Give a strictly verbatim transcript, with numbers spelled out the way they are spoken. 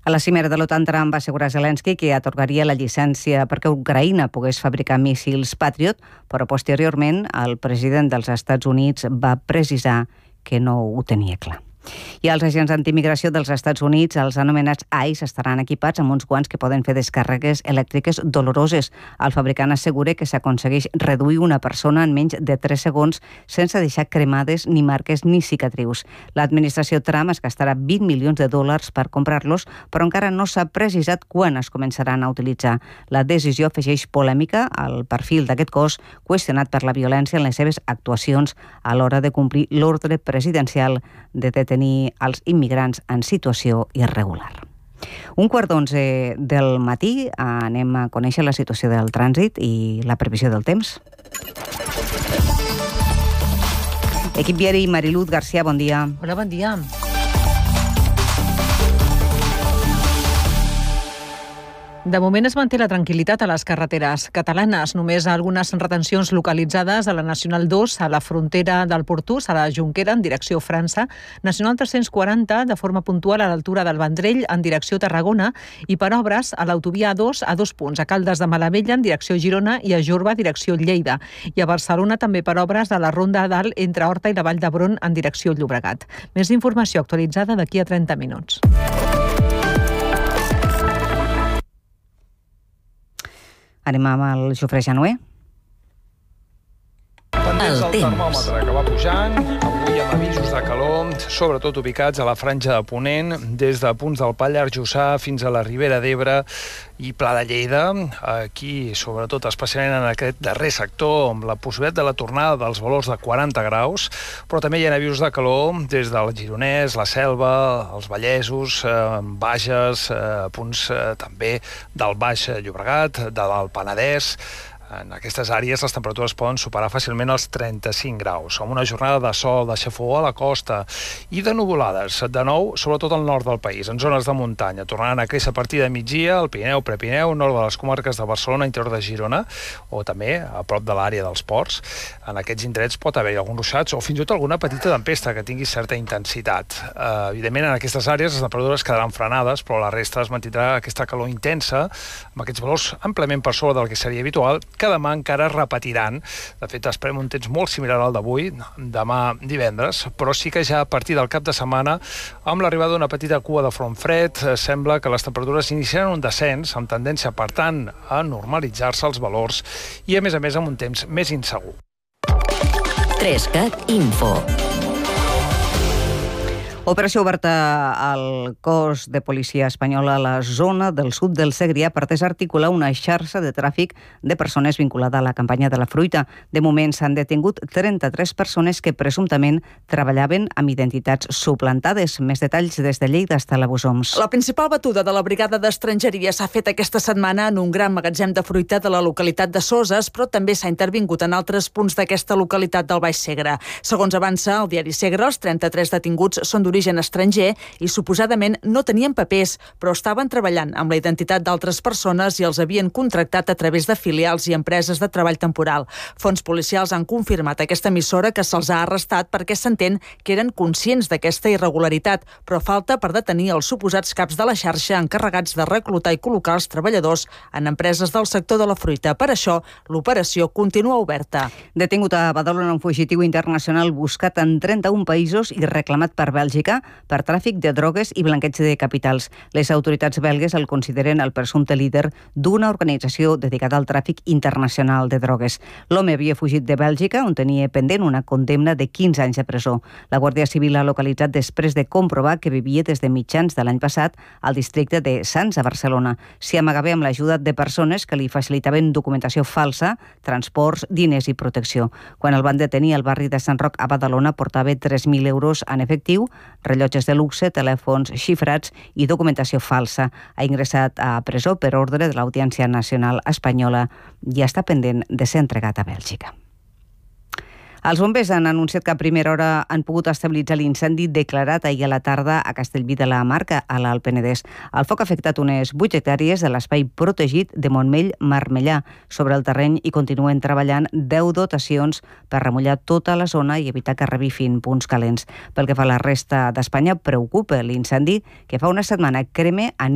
A la cimera de l'OTAN, Trump va assegurar a Zelensky que atorgaria la llicència perquè Ucraïna pogués fabricar míssils Patriot, però posteriorment el president dels Estats Units va precisar que no ho tenia clar. I els agents d'antimigració dels Estats Units, els anomenats ICE, estaran equipats amb uns guants que poden fer descàrregues elèctriques doloroses. El fabricant assegura que s'aconsegueix reduir una persona en menys de tres segons sense deixar cremades ni marques ni cicatrius. L'administració Trump es gastarà vint milions de dòlars per comprar-los, però encara no s'ha precisat quan es començaran a utilitzar. La decisió afegeix polèmica al perfil d'aquest cos, qüestionat per la violència en les seves actuacions a l'hora de complir l'ordre presidencial de detenir els immigrants en situació irregular. Un quart d'onze del matí anem a conèixer la situació del trànsit i la previsió del temps. Equip viari, Mariluz García, bon dia. Hola, bon dia. De moment es manté la tranquil·litat a les carreteres catalanes. Només algunes retencions localitzades a la Nacional dos, a la frontera del Portús, a la Jonquera, en direcció França, Nacional tres-cents quaranta, de forma puntual a l'altura del Vendrell, en direcció Tarragona, i per obres a l'autovia A dos, a dos punts, a Caldes de Malavella, en direcció Girona, i a Jorba, direcció Lleida. I a Barcelona també per obres a la Ronda a Dalt, entre Horta i la Vall d'Hebron, en direcció Llobregat. Més informació actualitzada d'aquí a trenta minuts. Anem amb el Jofre Januer. Pendents del termòmetre que va pujant, avui amb avisos de calor, sobretot ubicats a la franja de Ponent, des de punts del Pallars Jussà fins a la Ribera d'Ebre i Pla de Lleida. Aquí, sobretot, especialment en aquest darrer sector, amb la possibilitat de la tornada dels valors de quaranta graus, però també hi ha avisos de calor des del Gironès, la Selva, els Vallesos, eh, Bages, eh, punts eh, també del Baix Llobregat, de l'Alt Penedès. En aquestes àrees les temperatures poden superar fàcilment els trenta-cinc graus, amb una jornada de sol, de xafogó a la costa i de nuvolades, de nou, sobretot al nord del país, en zones de muntanya. Tornaran a créixer a partir de migdia, al Pirineu, Prepirineu, nord de les comarques de Barcelona, interior de Girona, o també a prop de l'àrea dels ports. En aquests indrets pot haver-hi alguns ruixats o fins i tot alguna petita tempesta que tingui certa intensitat. Uh, evidentment, en aquestes àrees les temperatures quedaran frenades, però la resta es mantindrà aquesta calor intensa, amb aquests valors amplament per sobre del que seria habitual, que demà encara es repetiran. De fet, esperem un temps molt similar al d'avui, demà divendres, però sí que ja a partir del cap de setmana, amb l'arribada d'una petita cua de front fred, sembla que les temperatures iniciaran un descens, amb tendència, per tant, a normalitzar-se els valors i, a més a més, amb un temps més insegur. Trescat Info. Operació oberta al cos de policia espanyola a la zona del sud del Segrià per desarticular una xarxa de tràfic de persones vinculada a la campanya de la fruita. De moment s'han detingut trenta-tres persones que presumptament treballaven amb identitats suplantades. Més detalls des de Lleida fins a la Busoms. La principal batuda de la brigada d'estrangeria s'ha fet aquesta setmana en un gran magatzem de fruita de la localitat de Soses, però també s'ha intervingut en altres punts d'aquesta localitat del Baix Segre. Segons avança el diari Segre, els trenta-tres detinguts són d'origen estranger i suposadament no tenien papers, però estaven treballant amb la identitat d'altres persones i els havien contractat a través de filials i empreses de treball temporal. Fons policials han confirmat a aquesta emissora que se'ls ha arrestat perquè s'entén que eren conscients d'aquesta irregularitat, però falta per detenir els suposats caps de la xarxa encarregats de reclutar i col·locar els treballadors en empreses del sector de la fruita. Per això, l'operació continua oberta. Detingut a Badalona un fugitiu internacional buscat en trenta-un països i reclamat per Bèlgica per tràfic de drogues i blanqueig de capitals. Les autoritats belgues el consideren el presumpte líder d'una organització dedicada al tràfic internacional de drogues. L'home havia fugit de Bèlgica, on tenia pendent una condemna de quinze anys de presó. La Guàrdia Civil l'ha localitzat després de comprovar que vivia des de mitjans de l'any passat al districte de Sants, a Barcelona. S'hi amagava amb l'ajuda de persones que li facilitaven documentació falsa, transports, diners i protecció. Quan el van detenir al barri de Sant Roc a Badalona portava tres mil euros en efectiu, rellotges de luxe, telèfons xifrats i documentació falsa. Ha ingressat a presó per ordre de l'Audiència Nacional Espanyola i està pendent de ser entregat a Bèlgica. Els bombers han anunciat que a primera hora han pogut estabilitzar l'incendi declarat ahir a la tarda a Castellví de la Marca, a l'Alt Penedès. El foc ha afectat unes vuit hectàrees de l'espai protegit de Montmell-Marmellà. Sobre el terreny hi continuen treballant deu dotacions per remullar tota la zona i evitar que revifin punts calents. Pel que fa a la resta d'Espanya, preocupa l'incendi que fa una setmana crema a